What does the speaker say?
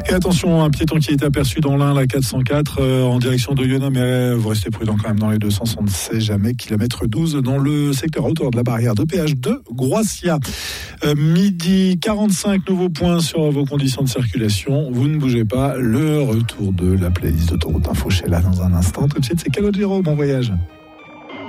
Et attention, un piéton qui a été aperçu dans l'Ain, la 404, en direction de Yonne, mais vous restez prudent quand même dans les deux sens, on ne sait jamais. Kilomètre 12 dans le secteur autour de la barrière de péage de Groissia. Midi 45, nouveaux points sur vos conditions de circulation. Vous ne bougez pas, le retour de la playlist d'Autoroute Info Sheila dans un instant. Tout de suite, c'est Calogero, bon voyage.